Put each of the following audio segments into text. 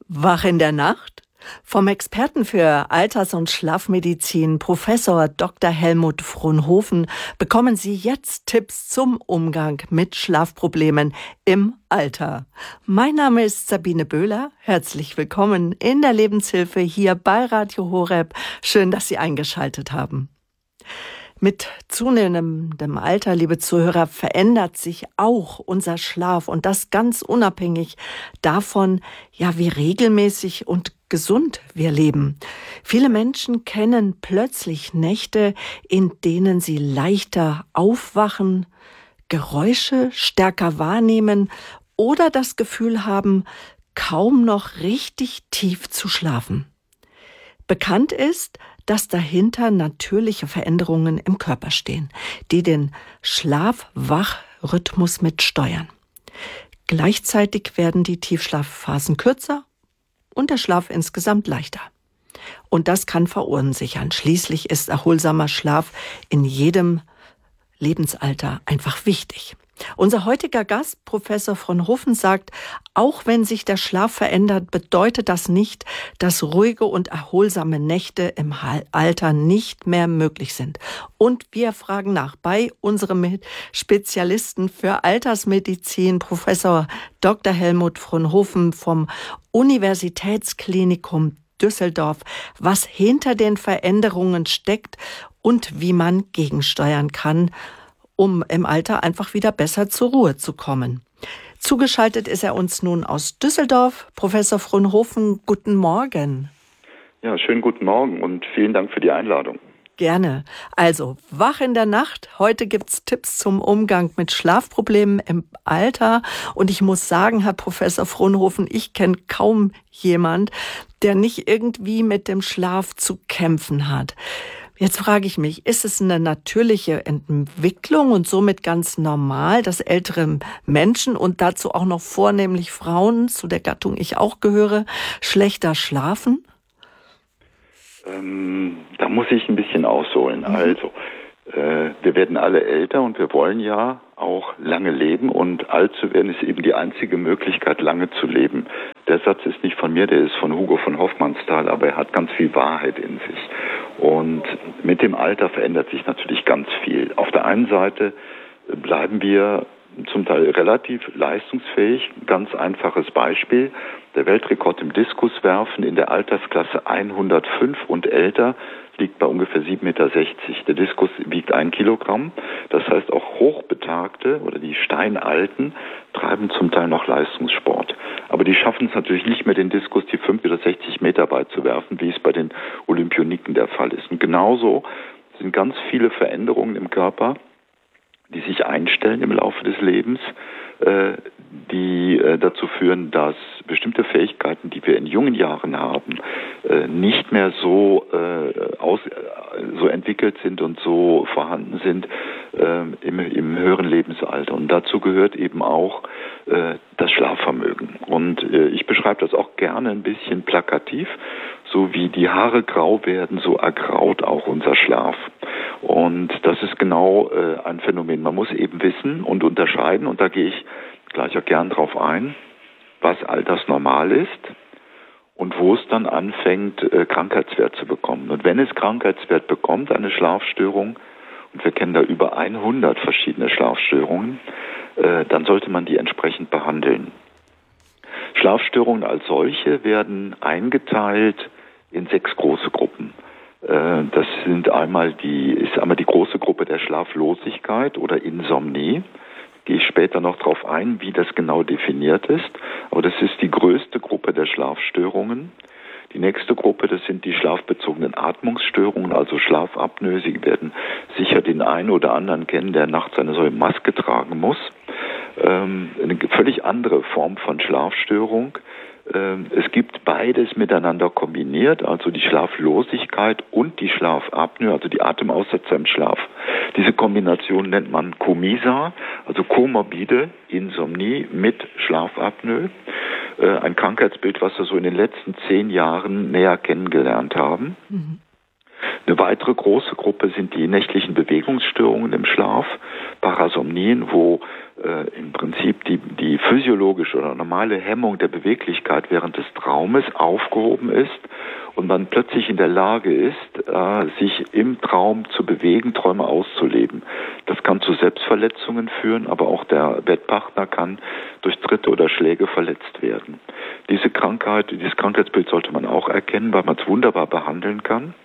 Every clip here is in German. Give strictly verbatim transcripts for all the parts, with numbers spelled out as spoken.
Wach in der Nacht? Vom Experten für Alters- und Schlafmedizin, Professor Doktor Helmut Fronhoven, bekommen Sie jetzt Tipps zum Umgang mit Schlafproblemen im Alter. Mein Name ist Sabine Böhler. Herzlich willkommen in der Lebenshilfe hier bei Radio Horeb. Schön, dass Sie eingeschaltet haben. Mit zunehmendem Alter, liebe Zuhörer, verändert sich auch unser Schlaf und das ganz unabhängig davon, ja, wie regelmäßig und gesund wir leben. Viele Menschen kennen plötzlich Nächte, in denen sie leichter aufwachen, Geräusche stärker wahrnehmen oder das Gefühl haben, kaum noch richtig tief zu schlafen. Bekannt ist, dass dahinter natürliche Veränderungen im Körper stehen, die den Schlaf-Wach-Rhythmus mitsteuern. Gleichzeitig werden die Tiefschlafphasen kürzer und der Schlaf insgesamt leichter. Und das kann verunsichern. Schließlich ist erholsamer Schlaf in jedem Lebensalter einfach wichtig. Unser heutiger Gast, Professor Fronhoven, sagt, auch wenn sich der Schlaf verändert, bedeutet das nicht, dass ruhige und erholsame Nächte im Alter nicht mehr möglich sind. Und wir fragen nach bei unserem Spezialisten für Altersmedizin, Professor Doktor Helmut Fronhoven vom Universitätsklinikum Düsseldorf, was hinter den Veränderungen steckt und wie man gegensteuern kann, um im Alter einfach wieder besser zur Ruhe zu kommen. Zugeschaltet ist er uns nun aus Düsseldorf. Professor Fronhoven, guten Morgen. Ja, schönen guten Morgen und vielen Dank für die Einladung. Gerne. Also, wach in der Nacht. Heute gibt's Tipps zum Umgang mit Schlafproblemen im Alter. Und ich muss sagen, Herr Professor Fronhoven, ich kenne kaum jemand, der nicht irgendwie mit dem Schlaf zu kämpfen hat. Jetzt frage ich mich, ist es eine natürliche Entwicklung und somit ganz normal, dass ältere Menschen und dazu auch noch vornehmlich Frauen, zu der Gattung ich auch gehöre, schlechter schlafen? Ähm, da muss ich ein bisschen ausholen. Mhm. Also, äh, wir werden alle älter und wir wollen ja auch lange leben und alt zu werden ist eben die einzige Möglichkeit, lange zu leben. Der Satz ist nicht von mir, der ist von Hugo von Hofmannsthal, aber er hat ganz viel Wahrheit in sich. Und mit dem Alter verändert sich natürlich ganz viel. Auf der einen Seite bleiben wir zum Teil relativ leistungsfähig. Ganz einfaches Beispiel. Der Weltrekord im Diskuswerfen in der Altersklasse hundertfünf und älter liegt bei ungefähr sieben Meter sechzig. Der Diskus wiegt ein Kilogramm. Das heißt, auch Hochbetagte oder die Steinalten treiben zum Teil noch Leistungssport. Aber die schaffen es natürlich nicht mehr, den Diskus die fünf oder sechzig Meter weit zu werfen, wie es bei den Olympioniken der Fall ist. Und genauso sind ganz viele Veränderungen im Körper, die sich einstellen im Laufe des Lebens, äh, die äh, dazu führen, dass bestimmte Fähigkeiten, die wir in jungen Jahren haben, äh, nicht mehr so äh, aus, äh, so entwickelt sind und so vorhanden sind äh, im, im höheren Lebensalter. Und dazu gehört eben auch äh, das Schlafvermögen. Und äh, ich beschreibe das auch gerne ein bisschen plakativ. So wie die Haare grau werden, so ergraut auch unser Schlaf. Und das ist genau äh, ein Phänomen. Man muss eben wissen und unterscheiden, und da gehe ich gleich auch gern drauf ein, was altersnormal ist und wo es dann anfängt, äh, Krankheitswert zu bekommen. Und wenn es Krankheitswert bekommt, eine Schlafstörung, und wir kennen da über hundert verschiedene Schlafstörungen, äh, dann sollte man die entsprechend behandeln. Schlafstörungen als solche werden eingeteilt in sechs große Gruppen. Das sind einmal die, ist einmal die große Gruppe der Schlaflosigkeit oder Insomnie. Gehe ich später noch darauf ein, wie das genau definiert ist. Aber das ist die größte Gruppe der Schlafstörungen. Die nächste Gruppe, das sind die schlafbezogenen Atmungsstörungen, also Schlafapnoe. Sie werden sicher den einen oder anderen kennen, der nachts eine solche Maske tragen muss. Ähm, eine völlig andere Form von Schlafstörung. Ähm, es gibt beides miteinander kombiniert, also die Schlaflosigkeit und die Schlafapnoe, also die Atemaussetzer im Schlaf. Diese Kombination nennt man Comisa, also komorbide Insomnie mit Schlafapnoe. Äh, ein Krankheitsbild, was wir so in den letzten zehn Jahren näher kennengelernt haben. Mhm. Eine weitere große Gruppe sind die nächtlichen Bewegungsstörungen im Schlaf, Parasomnien, wo äh, im Prinzip die, die physiologische oder normale Hemmung der Beweglichkeit während des Traumes aufgehoben ist und man plötzlich in der Lage ist, äh, sich im Traum zu bewegen, Träume auszuleben. Das kann zu Selbstverletzungen führen, aber auch der Bettpartner kann durch Tritte oder Schläge verletzt werden. Diese Krankheit, dieses Krankheitsbild sollte man auch erkennen, weil man es wunderbar behandeln kann.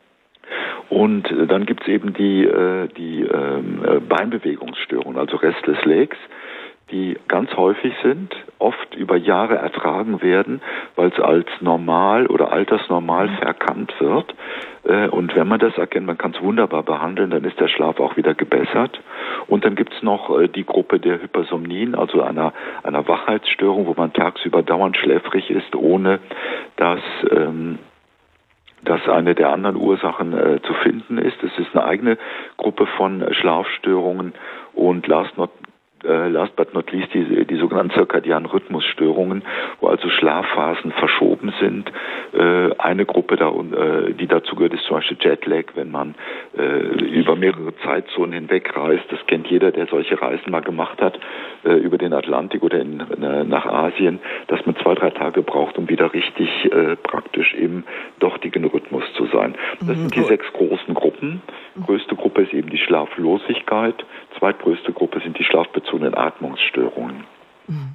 Und dann gibt es eben die, äh, die äh, Beinbewegungsstörungen, also Restless Legs, die ganz häufig sind, oft über Jahre ertragen werden, weil es als normal oder altersnormal verkannt wird. Äh, und wenn man das erkennt, man kann es wunderbar behandeln, dann ist der Schlaf auch wieder gebessert. Und dann gibt es noch äh, die Gruppe der Hypersomnien, also einer, einer Wachheitsstörung, wo man tagsüber dauernd schläfrig ist, ohne dass... Ähm, dass eine der anderen Ursachen äh, zu finden ist. Es ist eine eigene Gruppe von äh, Schlafstörungen und last not äh, last but not least die, die sogenannten zirkadianen Rhythmusstörungen, wo also Schlafphasen verschoben sind. Äh, eine Gruppe, da, äh, die dazu gehört, ist zum Beispiel Jetlag, wenn man äh, über mehrere Zeitzonen hinweg reist. Das kennt jeder, der solche Reisen mal gemacht hat, äh, über den Atlantik oder in, äh, nach Asien, dass man zwei, drei Tage braucht, um wieder richtig äh, praktisch im dortigen Rhythmus zu sein. Das sind die sechs großen Gruppen. Größte Gruppe ist eben die Schlaflosigkeit. Zweitgrößte Gruppe sind die schlafbezogenen Atmungsstörungen. Mhm.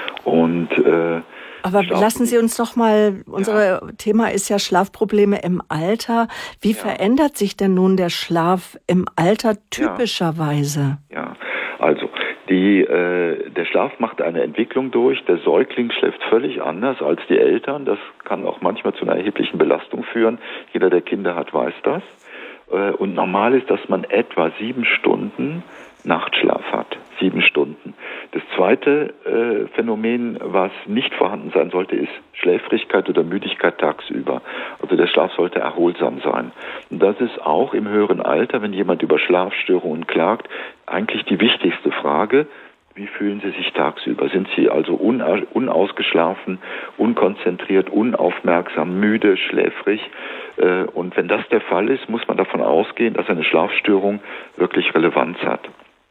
Und äh, aber Schlaf lassen Sie uns doch mal, unser ja. Thema ist ja Schlafprobleme im Alter. Wie ja. verändert sich denn nun der Schlaf im Alter typischerweise? Ja, ja. Also die, äh, der Schlaf macht eine Entwicklung durch. Der Säugling schläft völlig anders als die Eltern. Das kann auch manchmal zu einer erheblichen Belastung führen. Jeder, der Kinder hat, weiß das. Äh, und normal ist, dass man etwa sieben Stunden Nachtschlaf hat. Sieben Stunden. Das zweite äh, Phänomen, was nicht vorhanden sein sollte, ist Schläfrigkeit oder Müdigkeit tagsüber. Also der Schlaf sollte erholsam sein. Und das ist auch im höheren Alter, wenn jemand über Schlafstörungen klagt, eigentlich die wichtigste Frage. Wie fühlen Sie sich tagsüber? Sind Sie also unausgeschlafen, unkonzentriert, unaufmerksam, müde, schläfrig? Und wenn das der Fall ist, muss man davon ausgehen, dass eine Schlafstörung wirklich Relevanz hat.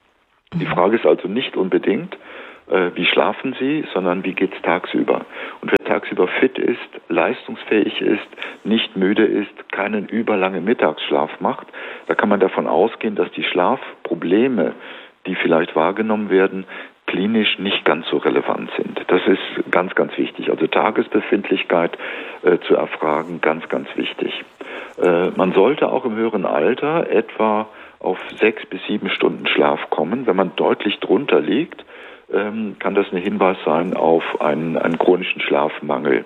Die Frage ist also nicht unbedingt, äh, wie schlafen Sie, sondern wie geht's tagsüber? Und wer tagsüber fit ist, leistungsfähig ist, nicht müde ist, keinen überlangen Mittagsschlaf macht, da kann man davon ausgehen, dass die Schlafprobleme, die vielleicht wahrgenommen werden, klinisch nicht ganz so relevant sind. Das ist ganz, ganz wichtig. Also Tagesbefindlichkeit äh, zu erfragen, ganz, ganz wichtig. Äh, man sollte auch im höheren Alter etwa auf sechs bis sieben Stunden Schlaf kommen. Wenn man deutlich drunter liegt, ähm, kann das ein Hinweis sein auf einen, einen chronischen Schlafmangel.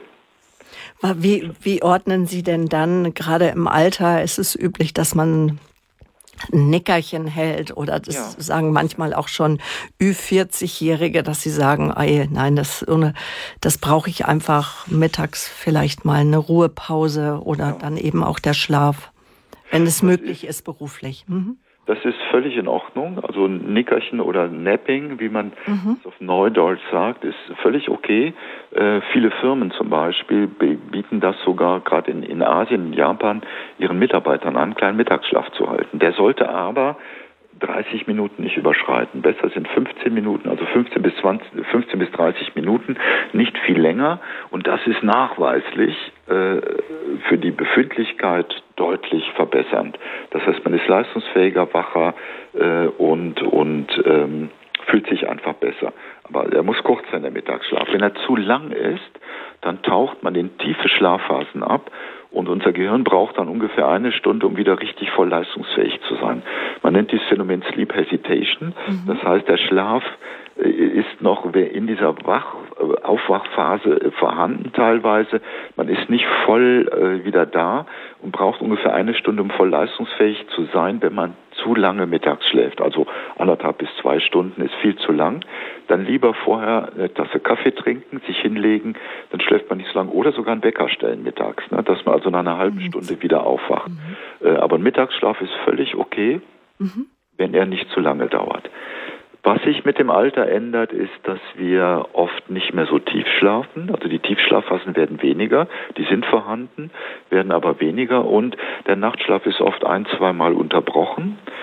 Wie, wie ordnen Sie denn dann, gerade im Alter ist es üblich, dass man ein Nickerchen hält oder das ja. sagen manchmal auch schon Ü vierzig-Jährige, dass sie sagen, ey, nein, das, das brauche ich einfach mittags vielleicht mal eine Ruhepause oder ja. dann eben auch der Schlaf, wenn es das möglich ist, ist beruflich. Mhm. Das ist völlig in Ordnung. Also ein Nickerchen oder Napping, wie man mhm. es auf Neudeutsch sagt, ist völlig okay. Äh, viele Firmen zum Beispiel bieten das sogar gerade in, in Asien, in Japan, ihren Mitarbeitern an, einen kleinen Mittagsschlaf zu halten. Der sollte aber dreißig Minuten nicht überschreiten. Besser sind fünfzehn Minuten, also fünfzehn bis zwanzig, fünfzehn bis dreißig Minuten, nicht viel länger. Und das ist nachweislich äh, für die Befindlichkeit deutlich verbessernd. Das heißt, man ist leistungsfähiger, wacher äh, und, und ähm, fühlt sich einfach besser. Aber er muss kurz sein, der Mittagsschlaf. Wenn er zu lang ist, dann taucht man in tiefe Schlafphasen ab. Und unser Gehirn braucht dann ungefähr eine Stunde, um wieder richtig voll leistungsfähig zu sein. Man nennt dieses Phänomen Sleep Hesitation. Mhm. Das heißt, der Schlaf ist noch in dieser Wach- Aufwachphase vorhanden teilweise. Man ist nicht voll äh, wieder da und braucht ungefähr eine Stunde, um voll leistungsfähig zu sein, wenn man zu lange mittags schläft. Also anderthalb bis zwei Stunden ist viel zu lang. Dann lieber vorher eine Tasse Kaffee trinken, sich hinlegen, dann schläft man nicht so lange. Oder sogar einen Wecker stellen mittags, ne, dass man also nach einer halben mhm. Stunde wieder aufwacht. Mhm. Äh, aber ein Mittagsschlaf ist völlig okay, mhm. wenn er nicht zu lange dauert. Was sich mit dem Alter ändert, ist, dass wir oft nicht mehr so tief schlafen. Also die Tiefschlafphasen werden weniger, die sind vorhanden, werden aber weniger und der Nachtschlaf ist oft ein-, zweimal unterbrochen.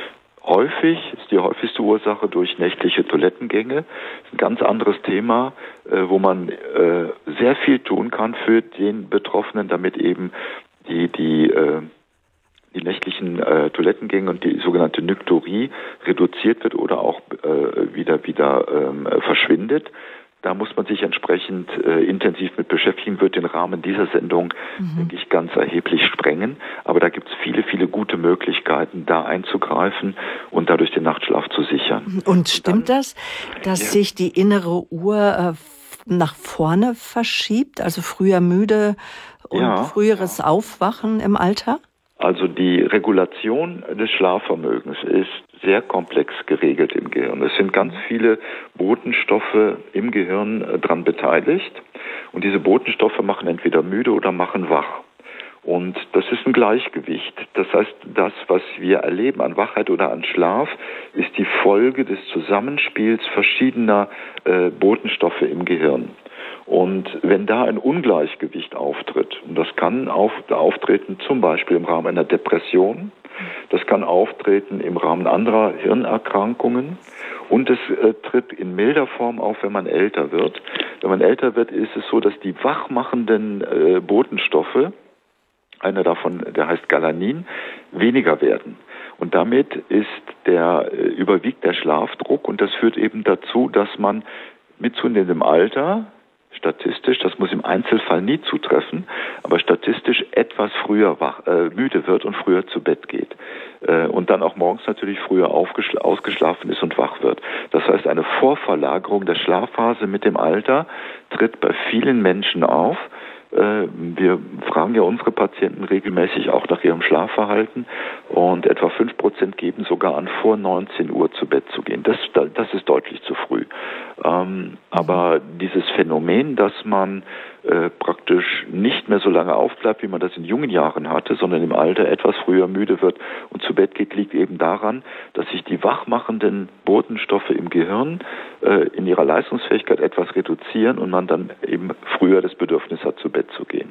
häufig ist die häufigste Ursache durch nächtliche Toilettengänge. Das ist ein ganz anderes Thema, äh, wo man äh, sehr viel tun kann für den Betroffenen, damit eben die die äh, die nächtlichen äh, Toilettengänge und die sogenannte Nykturie reduziert wird oder auch äh, wieder wieder ähm, verschwindet. Da muss man sich entsprechend äh, intensiv mit beschäftigen, wird den Rahmen dieser Sendung, mhm. denke ich, ganz erheblich sprengen. Aber da gibt es viele, viele gute Möglichkeiten, da einzugreifen und dadurch den Nachtschlaf zu sichern. Und stimmt dann, das, dass ja. sich die innere Uhr äh, nach vorne verschiebt, also früher müde und ja, früheres ja. Aufwachen im Alter? Also die Regulation des Schlafvermögens ist sehr komplex geregelt im Gehirn. Es sind ganz viele Botenstoffe im Gehirn äh, dran beteiligt und diese Botenstoffe machen entweder müde oder machen wach. Und das ist ein Gleichgewicht. Das heißt, das, was wir erleben an Wachheit oder an Schlaf, ist die Folge des Zusammenspiels verschiedener äh, Botenstoffe im Gehirn. Und wenn da ein Ungleichgewicht auftritt, und das kann auf, auftreten zum Beispiel im Rahmen einer Depression, das kann auftreten im Rahmen anderer Hirnerkrankungen und es äh, tritt in milder Form auf, wenn man älter wird. Wenn man älter wird, ist es so, dass die wachmachenden äh, Botenstoffe, einer davon, der heißt Galanin, weniger werden. Und damit ist der, äh, überwiegt der Schlafdruck und das führt eben dazu, dass man mit zunehmendem Alter statistisch, das muss im Einzelfall nie zutreffen, aber statistisch etwas früher wach, äh, müde wird und früher zu Bett geht. Äh, und dann auch morgens natürlich früher aufgeschl- ausgeschlafen ist und wach wird. Das heißt, eine Vorverlagerung der Schlafphase mit dem Alter tritt bei vielen Menschen auf. Äh, wir fragen ja unsere Patienten regelmäßig auch nach ihrem Schlafverhalten und etwa fünf Prozent geben sogar an, vor neunzehn Uhr zu Bett zu gehen. Das, das ist deutlich zu früh. Ähm, aber dieses Phänomen, dass man äh, praktisch nicht mehr so lange aufbleibt, wie man das in jungen Jahren hatte, sondern im Alter etwas früher müde wird und zu Bett geht, liegt eben daran, dass sich die wachmachenden Botenstoffe im Gehirn äh, in ihrer Leistungsfähigkeit etwas reduzieren und man dann eben früher das Bedürfnis hat, zu Bett zu gehen.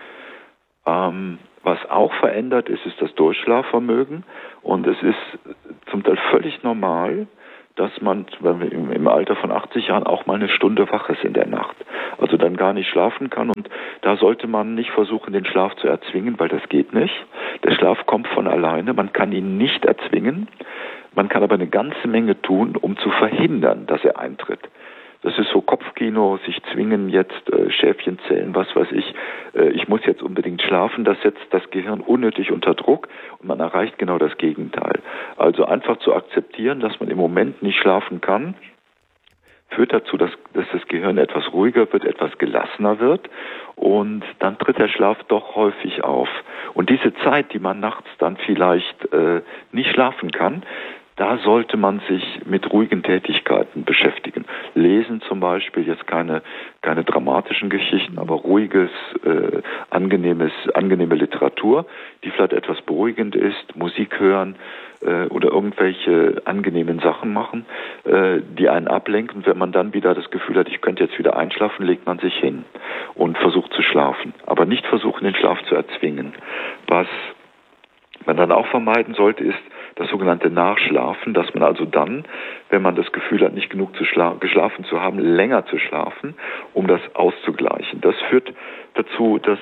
Ähm, was auch verändert ist, ist das Durchschlafvermögen und es ist zum Teil völlig normal, dass man im Alter von achtzig Jahren auch mal eine Stunde wach ist in der Nacht. Also dann gar nicht schlafen kann und da sollte man nicht versuchen, den Schlaf zu erzwingen, weil das geht nicht. Der Schlaf kommt von alleine, man kann ihn nicht erzwingen, man kann aber eine ganze Menge tun, um zu verhindern, dass er eintritt. Das ist so Kopfkino, sich zwingen jetzt, äh, Schäfchen zählen, was weiß ich, äh, ich muss jetzt unbedingt schlafen, das setzt das Gehirn unnötig unter Druck und man erreicht genau das Gegenteil. Also einfach zu akzeptieren, dass man im Moment nicht schlafen kann, führt dazu, dass, dass das Gehirn etwas ruhiger wird, etwas gelassener wird und dann tritt der Schlaf doch häufig auf. Und diese Zeit, die man nachts dann vielleicht äh, nicht schlafen kann, da sollte man sich mit ruhigen Tätigkeiten beschäftigen. Lesen zum Beispiel, jetzt keine keine dramatischen Geschichten, aber ruhiges, äh, angenehmes, angenehme Literatur, die vielleicht etwas beruhigend ist, Musik hören äh, oder irgendwelche angenehmen Sachen machen, äh, die einen ablenken. Wenn man dann wieder das Gefühl hat, ich könnte jetzt wieder einschlafen, legt man sich hin und versucht zu schlafen. Aber nicht versuchen, den Schlaf zu erzwingen. Was man dann auch vermeiden sollte, ist das sogenannte Nachschlafen, dass man also dann, wenn man das Gefühl hat, nicht genug zu schla- geschlafen zu haben, länger zu schlafen, um das auszugleichen. Das führt dazu, dass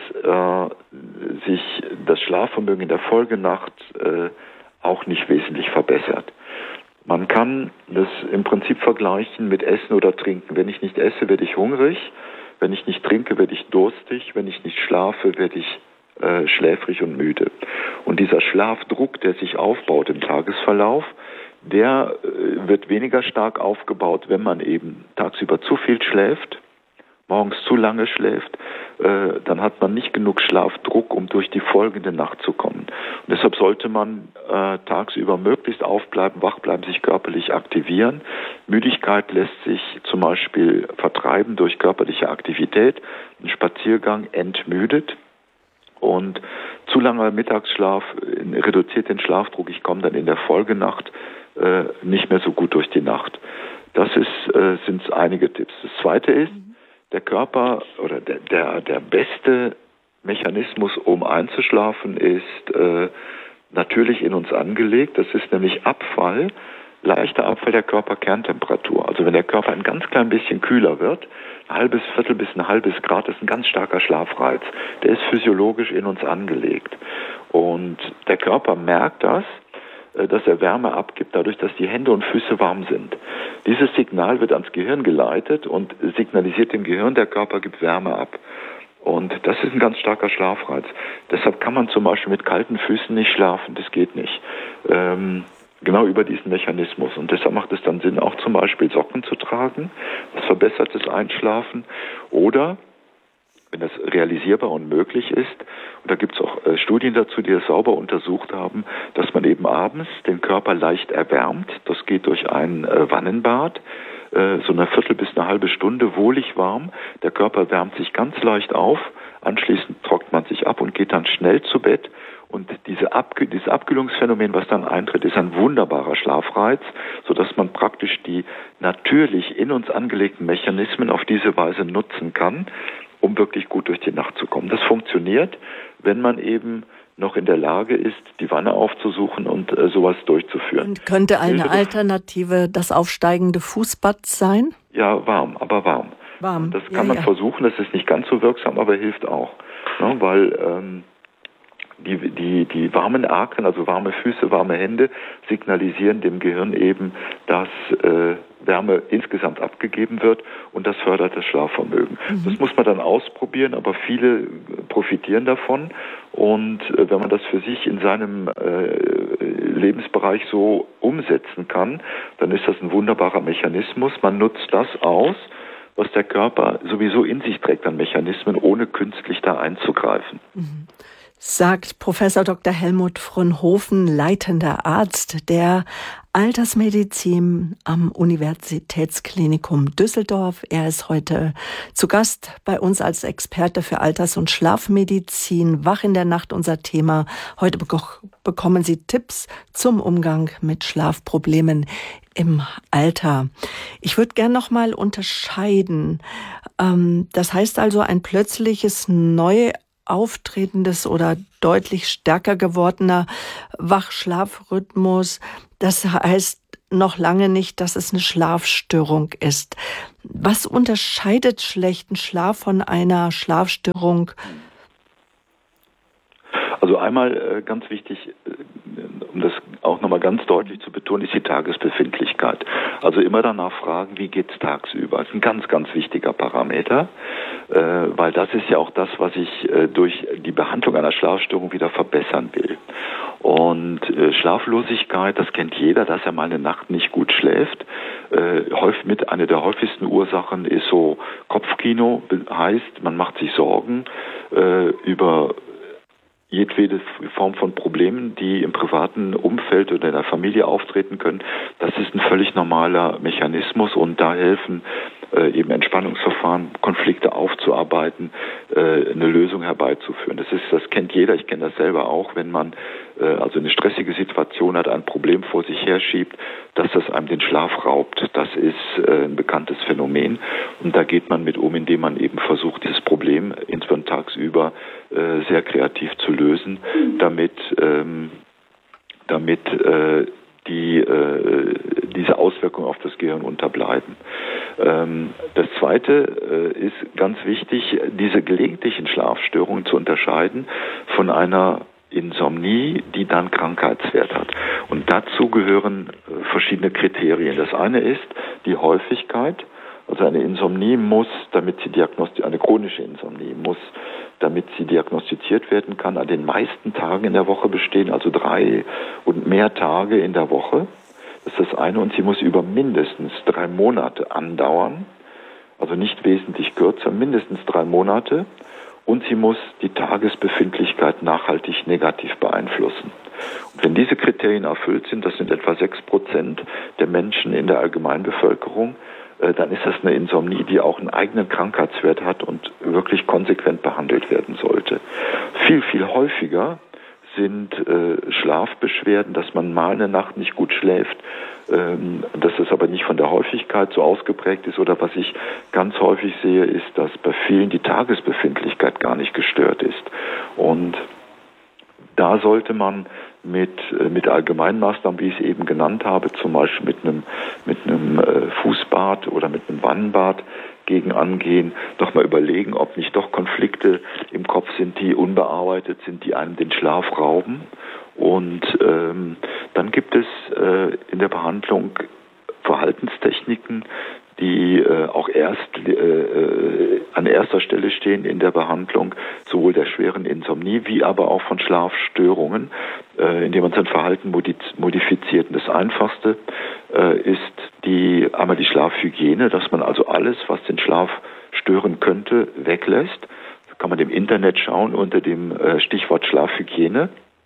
äh, sich das Schlafvermögen in der Folgenacht äh, auch nicht wesentlich verbessert. Man kann das im Prinzip vergleichen mit Essen oder Trinken. Wenn ich nicht esse, werde ich hungrig. Wenn ich nicht trinke, werde ich durstig. Wenn ich nicht schlafe, werde ich Äh, schläfrig und müde. Und dieser Schlafdruck, der sich aufbaut im Tagesverlauf, der äh, wird weniger stark aufgebaut, wenn man eben tagsüber zu viel schläft, morgens zu lange schläft, äh, dann hat man nicht genug Schlafdruck, um durch die folgende Nacht zu kommen. Und deshalb sollte man äh, tagsüber möglichst aufbleiben, wach bleiben, sich körperlich aktivieren. Müdigkeit lässt sich zum Beispiel vertreiben durch körperliche Aktivität. Ein Spaziergang entmüdet. Und zu langer Mittagsschlaf reduziert den Schlafdruck. Ich komme dann in der Folgenacht äh, nicht mehr so gut durch die Nacht. Das ist, äh, sind einige Tipps. Das Zweite ist, der Körper oder der, der, der beste Mechanismus, um einzuschlafen, ist, äh, natürlich in uns angelegt. Das ist nämlich Abfall, leichter Abfall der Körperkerntemperatur. Also wenn der Körper ein ganz klein bisschen kühler wird, ein halbes Viertel bis ein halbes Grad, das ist ein ganz starker Schlafreiz. Der ist physiologisch in uns angelegt. Und der Körper merkt das, dass er Wärme abgibt, dadurch, dass die Hände und Füße warm sind. Dieses Signal wird ans Gehirn geleitet und signalisiert dem Gehirn, der Körper gibt Wärme ab. Und das ist ein ganz starker Schlafreiz. Deshalb kann man zum Beispiel mit kalten Füßen nicht schlafen, das geht nicht. Ähm, genau über diesen Mechanismus. Und deshalb macht es dann Sinn, auch zum Beispiel Socken zu tragen, das verbessert das Einschlafen. Oder, wenn das realisierbar und möglich ist, und da gibt es auch äh, Studien dazu, die das sauber untersucht haben, dass man eben abends den Körper leicht erwärmt. Das geht durch ein äh, Wannenbad, äh, so eine Viertel bis eine halbe Stunde, wohlig warm. Der Körper wärmt sich ganz leicht auf, anschließend trocknet man sich ab und geht dann schnell zu Bett. Und diese Abkühl- dieses Abkühlungsphänomen, was dann eintritt, ist ein wunderbarer Schlafreiz, sodass man praktisch die natürlich in uns angelegten Mechanismen auf diese Weise nutzen kann, um wirklich gut durch die Nacht zu kommen. Das funktioniert, wenn man eben noch in der Lage ist, die Wanne aufzusuchen und äh, sowas durchzuführen. Und könnte eine Alternative das aufsteigende Fußbad sein? Ja, warm, aber warm. Warm. Das kann ja, man ja. versuchen, das ist nicht ganz so wirksam, aber hilft auch. Ja, weil ähm, die, die, die warmen Akren, also warme Füße, warme Hände, signalisieren dem Gehirn eben, dass äh, Wärme insgesamt abgegeben wird und das fördert das Schlafvermögen. Mhm. Das muss man dann ausprobieren, aber viele profitieren davon und äh, wenn man das für sich in seinem äh, Lebensbereich so umsetzen kann, dann ist das ein wunderbarer Mechanismus. Man nutzt das aus, was der Körper sowieso in sich trägt an Mechanismen, ohne künstlich da einzugreifen. Mhm. Sagt Professor Doktor Helmut Fronhoven, leitender Arzt der Altersmedizin am Universitätsklinikum Düsseldorf. Er ist heute zu Gast bei uns als Experte für Alters- und Schlafmedizin. Wach in der Nacht unser Thema. Heute bek- bekommen Sie Tipps zum Umgang mit Schlafproblemen im Alter. Ich würde gern noch mal unterscheiden. Ähm, das heißt also ein plötzliches neu auftretendes oder deutlich stärker gewordener Wach-Schlaf-Rhythmus. Das heißt noch lange nicht, dass es eine Schlafstörung ist. Was unterscheidet schlechten Schlaf von einer Schlafstörung? Also einmal äh, ganz wichtig, äh, um das auch nochmal ganz deutlich zu betonen, ist die Tagesbefindlichkeit. Also immer danach fragen, wie geht's tagsüber? Das ist ein ganz, ganz wichtiger Parameter, äh, weil das ist ja auch das, was ich äh, durch die Behandlung einer Schlafstörung wieder verbessern will. Und äh, Schlaflosigkeit, das kennt jeder, dass er mal eine Nacht nicht gut schläft. Äh, häufig mit einer der häufigsten Ursachen ist so Kopfkino, heißt, man macht sich Sorgen äh, über jedwede Form von Problemen, die im privaten Umfeld oder in der Familie auftreten können. Das ist ein völlig normaler Mechanismus und da helfen äh, eben Entspannungsverfahren, Konflikte aufzuarbeiten, äh, eine Lösung herbeizuführen. Das ist, das kennt jeder, ich kenne das selber auch, wenn man äh, also eine stressige Situation hat, ein Problem vor sich herschiebt, dass das einem den Schlaf raubt. Das ist äh, ein bekanntes Phänomen und da geht man mit um, indem man eben versucht, dieses Problem insbesondere tagsüber äh, sehr kreativ zu lösen, damit ähm, damit äh, die äh, diese Auswirkungen auf das Gehirn unterbleiben. Ähm, das Zweite äh, ist ganz wichtig, diese gelegentlichen Schlafstörungen zu unterscheiden von einer Insomnie, die dann Krankheitswert hat. Und dazu gehören äh, verschiedene Kriterien. Das eine ist die Häufigkeit. Also eine Insomnie muss, damit sie diagnostiziert, eine chronische Insomnie muss, damit sie diagnostiziert werden kann, an den meisten Tagen in der Woche bestehen, also drei und mehr Tage in der Woche. Das ist das eine. Und sie muss über mindestens drei Monate andauern, also nicht wesentlich kürzer, mindestens drei Monate. Und sie muss die Tagesbefindlichkeit nachhaltig negativ beeinflussen. Und wenn diese Kriterien erfüllt sind, das sind etwa sechs Prozent der Menschen in der Allgemeinbevölkerung, dann ist das eine Insomnie, die auch einen eigenen Krankheitswert hat und wirklich konsequent behandelt werden sollte. Viel, viel häufiger sind äh, Schlafbeschwerden, dass man mal eine Nacht nicht gut schläft, ähm, dass das aber nicht von der Häufigkeit so ausgeprägt ist. Oder was ich ganz häufig sehe, ist, dass bei vielen die Tagesbefindlichkeit gar nicht gestört ist. Und da sollte man mit, äh, mit Allgemeinmaßnahmen, wie ich es eben genannt habe, zum Beispiel mit einem, mit einem äh, Fußbad oder mit einem Wannenbad gegen angehen, doch mal überlegen, ob nicht doch Konflikte im Kopf sind, die unbearbeitet sind, die einem den Schlaf rauben. Und ähm, dann gibt es äh, in der Behandlung Verhaltenstechniken, die äh, auch erst äh, äh, an erster Stelle stehen in der Behandlung sowohl der schweren Insomnie wie aber auch von Schlafstörungen, äh, indem man sein Verhalten modifiziert. Und das Einfachste äh, ist die einmal die Schlafhygiene, dass man also alles, was den Schlaf stören könnte, weglässt. Da kann man im Internet schauen unter dem äh, Stichwort Schlafhygiene,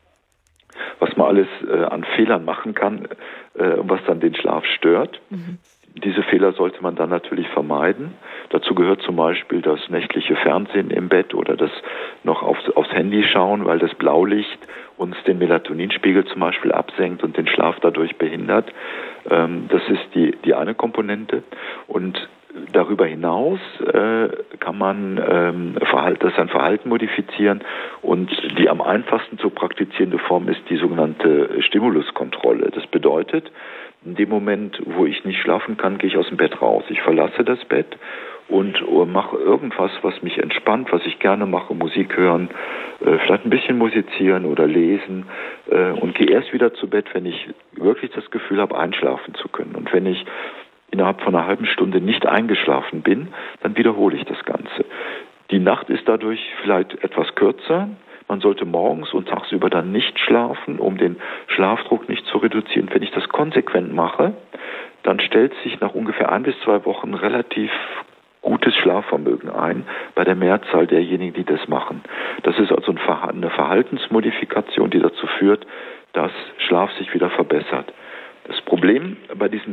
was man alles äh, an Fehlern machen kann, äh, was dann den Schlaf stört. Mhm. Diese Fehler sollte man dann natürlich vermeiden. Dazu gehört zum Beispiel das nächtliche Fernsehen im Bett oder das noch aufs, aufs Handy schauen, weil das Blaulicht uns den Melatoninspiegel zum Beispiel absenkt und den Schlaf dadurch behindert. Ähm, das ist die, die eine Komponente. Und darüber hinaus äh, kann man ähm, Verhalt, das ein Verhalten modifizieren, und die am einfachsten zu praktizierende Form ist die sogenannte Stimuluskontrolle. Das bedeutet, in dem Moment, wo ich nicht schlafen kann, gehe ich aus dem Bett raus. Ich verlasse das Bett und mache irgendwas, was mich entspannt, was ich gerne mache, Musik hören, äh, vielleicht ein bisschen musizieren oder lesen, äh, und gehe erst wieder zu Bett, wenn ich wirklich das Gefühl habe, einschlafen zu können. Und wenn ich innerhalb von einer halben Stunde nicht eingeschlafen bin, dann wiederhole ich das Ganze. Die Nacht ist dadurch vielleicht etwas kürzer. Man sollte morgens und tagsüber dann nicht schlafen, um den Schlafdruck nicht zu reduzieren. Wenn ich das konsequent mache, dann stellt sich nach ungefähr ein bis zwei Wochen relativ gutes Schlafvermögen ein bei der Mehrzahl derjenigen, die das machen. Das ist also eine Verhaltensmodifikation, die dazu führt, dass Schlaf sich wieder verbessert. Das Problem bei diesen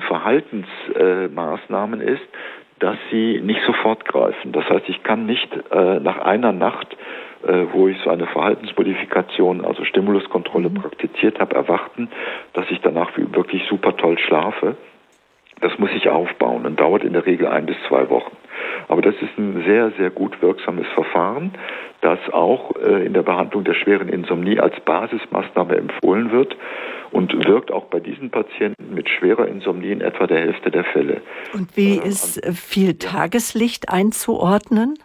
Verhaltensmaßnahmen äh, ist, dass sie nicht sofort greifen. Das heißt, ich kann nicht äh, nach einer Nacht, äh, wo ich so eine Verhaltensmodifikation, also Stimuluskontrolle praktiziert habe, erwarten, dass ich danach wirklich super toll schlafe. Das muss ich aufbauen und dauert in der Regel ein bis zwei Wochen. Aber das ist ein sehr, sehr gut wirksames Verfahren, das auch äh, in der Behandlung der schweren Insomnie als Basismaßnahme empfohlen wird und wirkt auch bei diesen Patienten mit schwerer Insomnie in etwa der Hälfte der Fälle. Und wie äh, ist viel Tageslicht einzuordnen?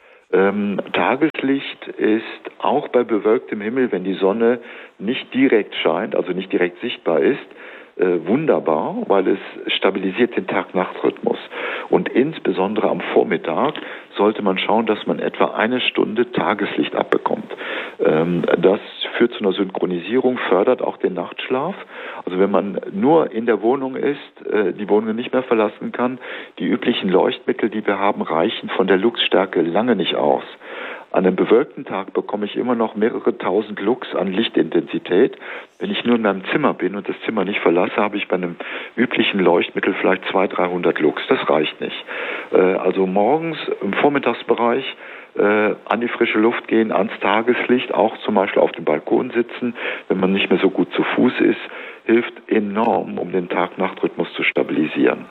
Ähm, Tageslicht ist auch bei bewölktem Himmel, wenn die Sonne nicht direkt scheint, also nicht direkt sichtbar ist, äh, wunderbar, weil es stabilisiert den Tag-Nacht-Rhythmus. Und insbesondere am Vormittag sollte man schauen, dass man etwa eine Stunde Tageslicht abbekommt. Ähm, das führt zu einer Synchronisierung, fördert auch den Nachtschlaf. Also wenn man nur in der Wohnung ist, äh, die Wohnung nicht mehr verlassen kann, die üblichen Leuchtmittel, die wir haben, reichen von der Luxstärke lange nicht aus. An einem bewölkten Tag bekomme ich immer noch mehrere tausend Lux an Lichtintensität. Wenn ich nur in meinem Zimmer bin und das Zimmer nicht verlasse, habe ich bei einem üblichen Leuchtmittel vielleicht zweihundert, dreihundert Lux. Das reicht nicht. Also morgens im Vormittagsbereich an die frische Luft gehen, ans Tageslicht, auch zum Beispiel auf dem Balkon sitzen, wenn man nicht mehr so gut zu Fuß ist, hilft enorm, um den Tag-Nacht-Rhythmus zu stabilisieren.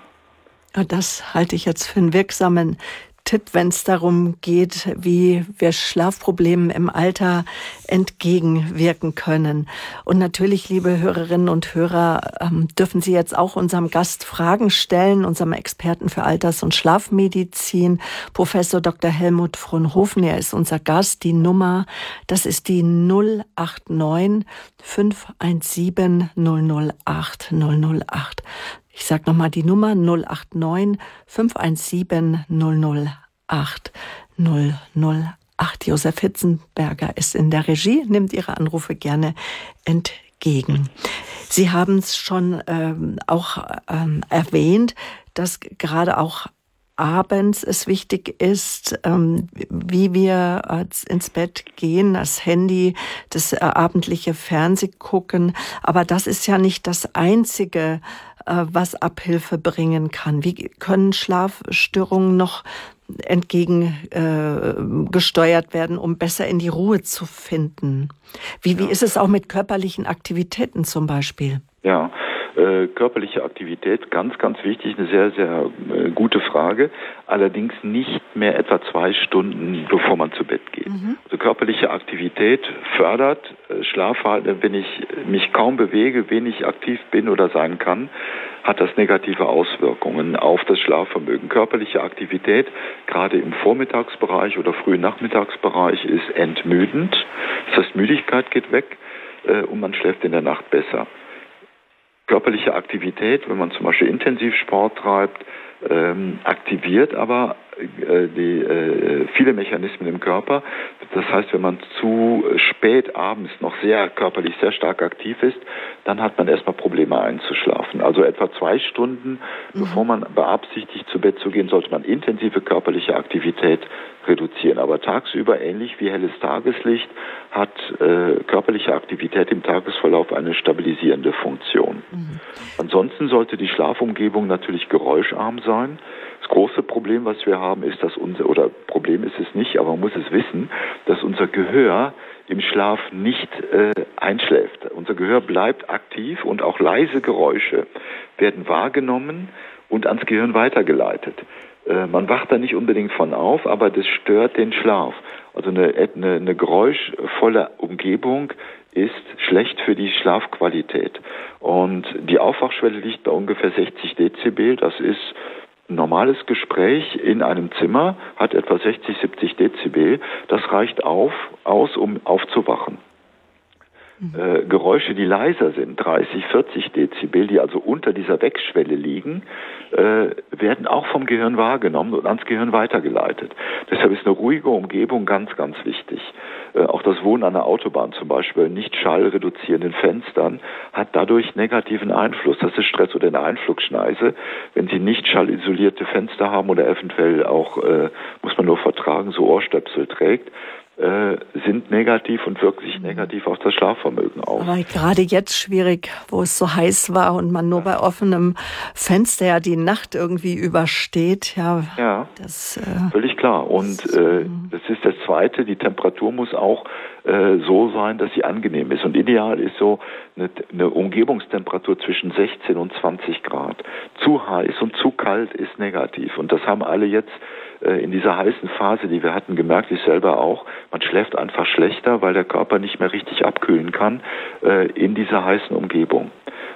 Das halte ich jetzt für einen wirksamen Tipp, wenn es darum geht, wie wir Schlafproblemen im Alter entgegenwirken können. Und natürlich, liebe Hörerinnen und Hörer, dürfen Sie jetzt auch unserem Gast Fragen stellen, unserem Experten für Alters- und Schlafmedizin, Professor Doktor Helmut Fronhoven. Er ist unser Gast. Die Nummer, das ist die null acht neun fünf eins sieben null null acht null null acht. Ich sage nochmal die Nummer null acht neun fünf eins sieben null null acht null null acht. Josef Hitzenberger ist in der Regie, nimmt Ihre Anrufe gerne entgegen. Sie haben es schon ähm, auch ähm, erwähnt, dass gerade auch abends es wichtig ist, ähm, wie wir äh, ins Bett gehen, das Handy, das äh, abendliche Fernsehgucken. Aber das ist ja nicht das Einzige, äh, was Abhilfe bringen kann. Wie können Schlafstörungen noch entgegengesteuert äh, werden, um besser in die Ruhe zu finden? Wie, wie ist es auch mit körperlichen Aktivitäten zum Beispiel? Ja, Äh, körperliche Aktivität, ganz, ganz wichtig, eine sehr, sehr äh, gute Frage. Allerdings nicht mehr etwa zwei Stunden, bevor man zu Bett geht. Mhm. Also körperliche Aktivität fördert äh, Schlafverhalten. Wenn ich mich kaum bewege, wenig aktiv bin oder sein kann, hat das negative Auswirkungen auf das Schlafvermögen. Körperliche Aktivität, gerade im Vormittagsbereich oder frühen Nachmittagsbereich, ist entmüdend. Das heißt, Müdigkeit geht weg äh, und man schläft in der Nacht besser. Körperliche Aktivität, wenn man zum Beispiel Intensivsport treibt, ähm, aktiviert aber äh, die, äh, viele Mechanismen im Körper. Das heißt, wenn man zu spät abends noch sehr körperlich sehr stark aktiv ist, dann hat man erstmal Probleme einzuschlafen. Also etwa zwei Stunden, mhm. bevor man beabsichtigt, zu Bett zu gehen, sollte man intensive körperliche Aktivität reduzieren. Aber tagsüber, ähnlich wie helles Tageslicht, hat äh, körperliche Aktivität im Tagesverlauf eine stabilisierende Funktion. Mhm. Ansonsten sollte die Schlafumgebung natürlich geräuscharm sein. Das große Problem, was wir haben, ist, dass unser, oder Problem ist es nicht, aber man muss es wissen, dass unser Gehör im Schlaf nicht äh, einschläft. Unser Gehör bleibt aktiv und auch leise Geräusche werden wahrgenommen und ans Gehirn weitergeleitet. Äh, man wacht da nicht unbedingt von auf, aber das stört den Schlaf. Also eine, eine, eine geräuschvolle Umgebung ist schlecht für die Schlafqualität. Und die Aufwachschwelle liegt bei ungefähr sechzig Dezibel. Das ist ein normales Gespräch in einem Zimmer, hat etwa sechzig, siebzig Dezibel. Das reicht auf, aus, um aufzuwachen. Mhm. Äh, Geräusche, die leiser sind, dreißig, vierzig Dezibel, die also unter dieser Weckschwelle liegen, äh, werden auch vom Gehirn wahrgenommen und ans Gehirn weitergeleitet. Deshalb ist eine ruhige Umgebung ganz, ganz wichtig. Äh, auch das Wohnen an der Autobahn zum Beispiel, nicht schallreduzierenden Fenstern, hat dadurch negativen Einfluss. Das ist Stress oder eine Einflugschneise. Wenn Sie nicht schallisolierte Fenster haben oder eventuell auch, äh, muss man nur vertragen, so Ohrstöpsel trägt, äh, sind negativ und wirken sich negativ auf das Schlafvermögen aus. Aber gerade jetzt schwierig, wo es so heiß war und man nur bei offenem Fenster ja die Nacht irgendwie übersteht. Ja, ja das, äh, völlig klar. Und äh, das ist das Zweite, die Temperatur muss auch äh, so sein, dass sie angenehm ist. Und ideal ist so eine, eine Umgebungstemperatur zwischen sechzehn und zwanzig Grad. Zu heiß und zu kalt ist negativ. Und das haben alle jetzt in dieser heißen Phase, die wir hatten, gemerkt, ich selber auch, man schläft einfach schlechter, weil der Körper nicht mehr richtig abkühlen kann äh, in dieser heißen Umgebung.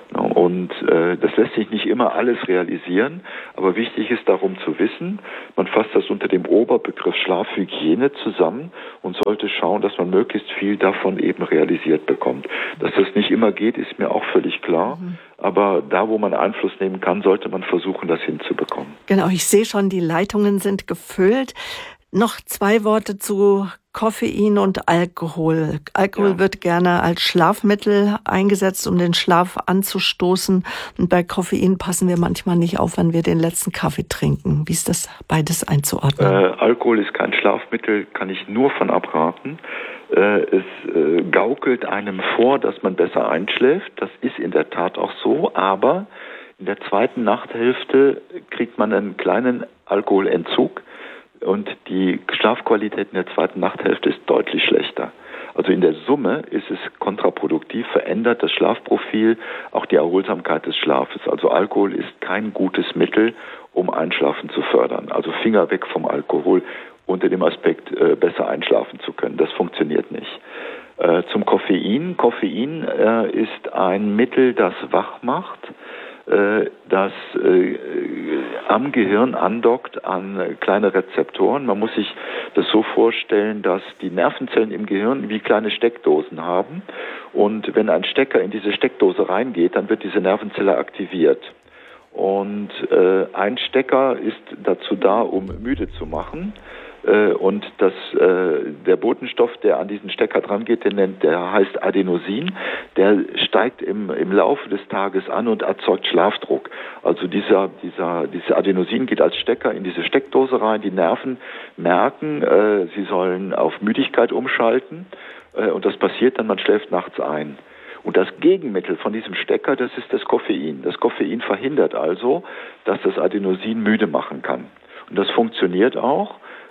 Und äh, das lässt sich nicht immer alles realisieren, aber wichtig ist darum zu wissen, man fasst das unter dem Oberbegriff Schlafhygiene zusammen und sollte schauen, dass man möglichst viel davon eben realisiert bekommt. Dass das nicht immer geht, ist mir auch völlig klar, mhm. aber da, wo man Einfluss nehmen kann, sollte man versuchen, das hinzubekommen. Genau, ich sehe schon, die Leitungen sind gefüllt. Noch zwei Worte zu Koffein und Alkohol. Alkohol ja. wird gerne als Schlafmittel eingesetzt, um den Schlaf anzustoßen. Und bei Koffein passen wir manchmal nicht auf, wenn wir den letzten Kaffee trinken. Wie ist das beides einzuordnen? Äh, Alkohol ist kein Schlafmittel, kann ich nur von abraten. Äh, es äh, gaukelt einem vor, dass man besser einschläft. Das ist in der Tat auch so, aber in der zweiten Nachthälfte kriegt man einen kleinen Alkoholentzug. Und die Schlafqualität in der zweiten Nachthälfte ist deutlich schlechter. Also in der Summe ist es kontraproduktiv, verändert das Schlafprofil, auch die Erholsamkeit des Schlafes. Also Alkohol ist kein gutes Mittel, um Einschlafen zu fördern. Also Finger weg vom Alkohol unter dem Aspekt, äh, besser einschlafen zu können. Das funktioniert nicht. Äh, zum Koffein. Koffein äh, ist ein Mittel, das wach macht, das äh, am Gehirn andockt an kleine Rezeptoren. Man muss sich das so vorstellen, dass die Nervenzellen im Gehirn wie kleine Steckdosen haben und wenn ein Stecker in diese Steckdose reingeht, dann wird diese Nervenzelle aktiviert. Und äh, ein Stecker ist dazu da, um müde zu machen. Und das, äh, der Botenstoff, der an diesen Stecker dran geht, der, nennt, der heißt Adenosin, der steigt im, im Laufe des Tages an und erzeugt Schlafdruck. Also dieser, dieser, dieser Adenosin geht als Stecker in diese Steckdose rein. Die Nerven merken, äh, sie sollen auf Müdigkeit umschalten äh, und das passiert dann, man schläft nachts ein. Und das Gegenmittel von diesem Stecker, das ist das Koffein. Das Koffein verhindert also, dass das Adenosin müde machen kann. Und das funktioniert auch.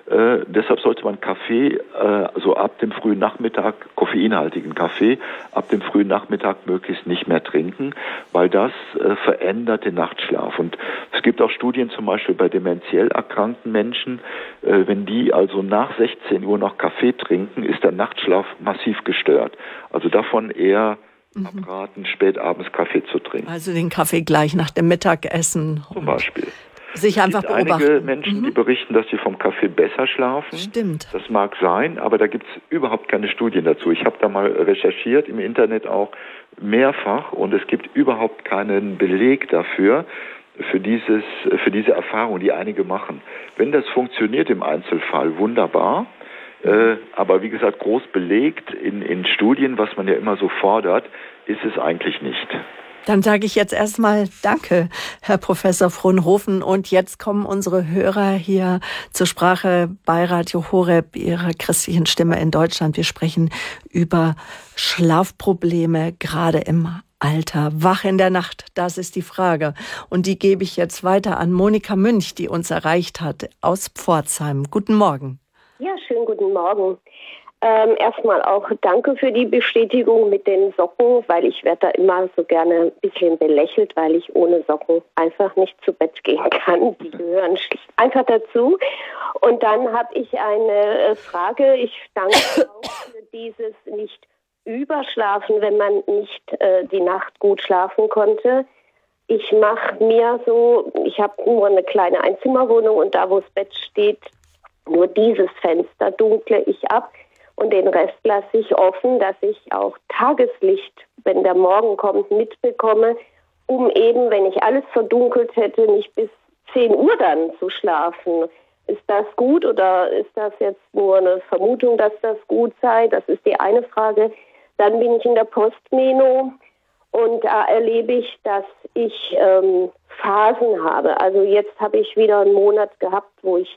Äh, deshalb sollte man Kaffee, äh, also ab dem frühen Nachmittag, koffeinhaltigen Kaffee, ab dem frühen Nachmittag möglichst nicht mehr trinken, weil das äh, verändert den Nachtschlaf. Und es gibt auch Studien zum Beispiel bei dementiell erkrankten Menschen, äh, wenn die also nach sechzehn Uhr noch Kaffee trinken, ist der Nachtschlaf massiv gestört. Also davon eher mhm. abraten, spät abends Kaffee zu trinken. Also den Kaffee gleich nach dem Mittagessen. Zum Beispiel. Sich einfach beobachten. Es gibt einige Menschen, mhm. die berichten, dass sie vom Kaffee besser schlafen. Stimmt. Das mag sein, aber da gibt es überhaupt keine Studien dazu. Ich habe da mal recherchiert, im Internet auch mehrfach, und es gibt überhaupt keinen Beleg dafür, für dieses, für diese Erfahrung, die einige machen. Wenn das funktioniert im Einzelfall, wunderbar. Äh, aber wie gesagt, groß belegt in, in Studien, was man ja immer so fordert, ist es eigentlich nicht. Dann sage ich jetzt erstmal Danke, Herr Professor Fronhoven. Und jetzt kommen unsere Hörer hier zur Sprache bei Radio Horeb, Ihrer christlichen Stimme in Deutschland. Wir sprechen über Schlafprobleme, gerade im Alter. Wach in der Nacht, das ist die Frage. Und die gebe ich jetzt weiter an Monika Münch, die uns erreicht hat aus Pforzheim. Guten Morgen. Ja, schönen guten Morgen. Ähm, erstmal auch danke für die Bestätigung mit den Socken, weil ich werde da immer so gerne ein bisschen belächelt, weil ich ohne Socken einfach nicht zu Bett gehen kann. Die gehören einfach dazu. Und dann habe ich eine Frage. Ich danke auch für dieses nicht überschlafen, wenn man nicht äh, die Nacht gut schlafen konnte. Ich mache mir so, ich habe nur eine kleine Einzimmerwohnung und da, wo das Bett steht, nur dieses Fenster dunkle ich ab. Und den Rest lasse ich offen, dass ich auch Tageslicht, wenn der Morgen kommt, mitbekomme, um eben, wenn ich alles verdunkelt hätte, nicht bis zehn Uhr dann zu schlafen. Ist das gut oder ist das jetzt nur eine Vermutung, dass das gut sei? Das ist die eine Frage. Dann bin ich in der Postmeno und da erlebe ich, dass ich ähm, Phasen habe. Also jetzt habe ich wieder einen Monat gehabt, wo ich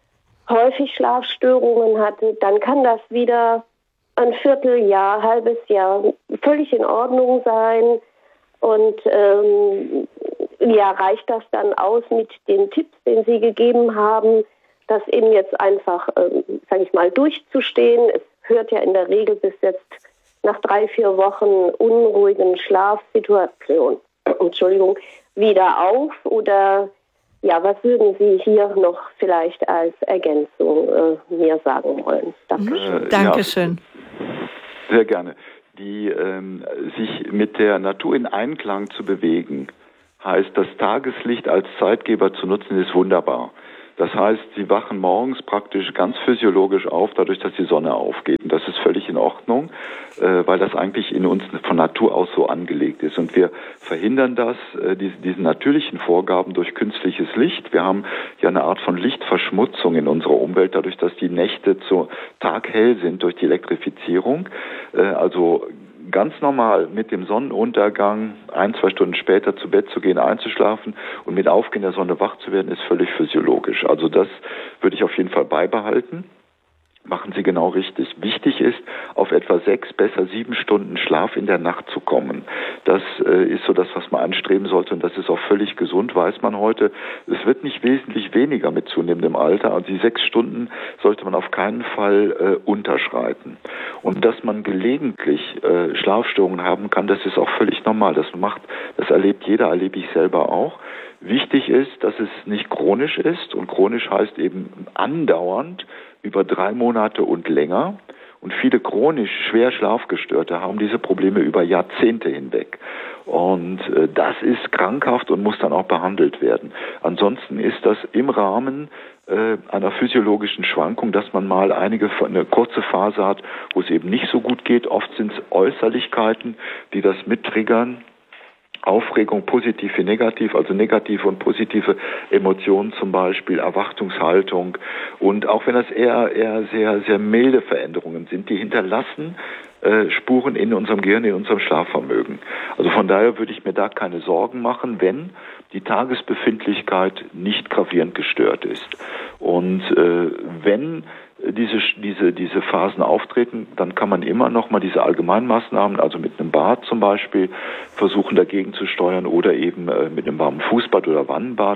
häufig Schlafstörungen hatte, dann kann das wieder ein Vierteljahr, halbes Jahr völlig in Ordnung sein. Und ähm, ja, reicht das dann aus mit den Tipps, den Sie gegeben haben, das eben jetzt einfach, ähm, sage ich mal, durchzustehen. Es hört ja in der Regel bis jetzt nach drei, vier Wochen unruhigen Schlafsituation, Entschuldigung, wieder auf oder ja, was würden Sie hier noch vielleicht als Ergänzung äh, mir sagen wollen? Dankeschön. Äh, Dankeschön. Ja, sehr gerne. Die, ähm, sich mit der Natur in Einklang zu bewegen, heißt, das Tageslicht als Zeitgeber zu nutzen, ist wunderbar. Das heißt, Sie wachen morgens praktisch ganz physiologisch auf, dadurch, dass die Sonne aufgeht. Und das ist völlig in Ordnung, äh, weil das eigentlich in uns von Natur aus so angelegt ist. Und wir verhindern das, äh, diese, diesen natürlichen Vorgaben durch künstliches Licht. Wir haben ja eine Art von Lichtverschmutzung in unserer Umwelt, dadurch, dass die Nächte zu taghell sind durch die Elektrifizierung. Äh, also ganz normal mit dem Sonnenuntergang ein, zwei Stunden später zu Bett zu gehen, einzuschlafen und mit Aufgehen der Sonne wach zu werden, ist völlig physiologisch. Also das würde ich auf jeden Fall beibehalten. Machen Sie genau richtig. Wichtig ist, auf etwa sechs, besser sieben Stunden Schlaf in der Nacht zu kommen. Das äh, ist so das, was man anstreben sollte, und das ist auch völlig gesund, weiß man heute. Es wird nicht wesentlich weniger mit zunehmendem Alter. Also die sechs Stunden sollte man auf keinen Fall äh, unterschreiten. Und dass man gelegentlich äh, Schlafstörungen haben kann, das ist auch völlig normal. Das macht, das erlebt jeder, erlebe ich selber auch. Wichtig ist, dass es nicht chronisch ist, und chronisch heißt eben andauernd über drei Monate und länger. Und viele chronisch schwer Schlafgestörte haben diese Probleme über Jahrzehnte hinweg. Und äh, das ist krankhaft und muss dann auch behandelt werden. Ansonsten ist das im Rahmen äh, einer physiologischen Schwankung, dass man mal einige eine kurze Phase hat, wo es eben nicht so gut geht. Oft sind es Äußerlichkeiten, die das mittriggern. Aufregung, positiv wie negativ, also negative und positive Emotionen zum Beispiel, Erwartungshaltung. Und auch wenn das eher, eher sehr, sehr milde Veränderungen sind, die hinterlassen äh, Spuren in unserem Gehirn, in unserem Schlafvermögen. Also von daher würde ich mir da keine Sorgen machen, wenn die Tagesbefindlichkeit nicht gravierend gestört ist. Und äh, wenn diese, diese, diese Phasen auftreten, dann kann man immer noch mal diese Allgemeinmaßnahmen, also mit einem Bad zum Beispiel, versuchen dagegen zu steuern oder eben äh, mit einem warmen Fußbad oder Wannenbad.